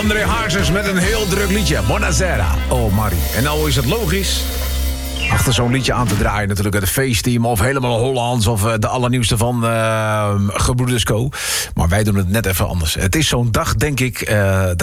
André Hazes met een heel druk liedje. Buonasera. Oh, Marie. En nou is het logisch achter zo'n liedje aan te draaien natuurlijk het feestteam of helemaal Hollands of de allernieuwste van Gebroeders Co. Maar wij doen het net even anders. Het is zo'n dag, denk ik,